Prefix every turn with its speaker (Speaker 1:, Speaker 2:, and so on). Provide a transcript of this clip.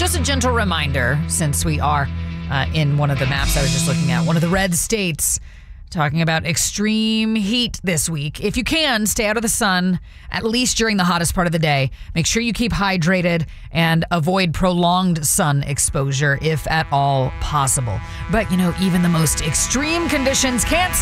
Speaker 1: just a gentle reminder, since we are in one of the maps I was just looking at, one of the red states, talking about extreme heat this week. If you can, stay out of the sun, at least during the hottest part of the day. Make sure you keep hydrated and avoid prolonged sun exposure if at all possible. But, even the most extreme conditions can't